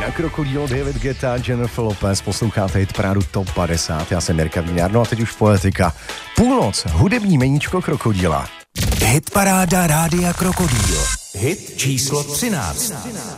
Rádia Krokodýl, David Guetta, Jennifer Lopez, posloucháte hitparádu Top 50. Já jsem Jirka Vínár, no a teď už poetika. Půlnoc, hudební meníčko Krokodýla. Hitparáda Rádia Krokodýl. Hit číslo 13.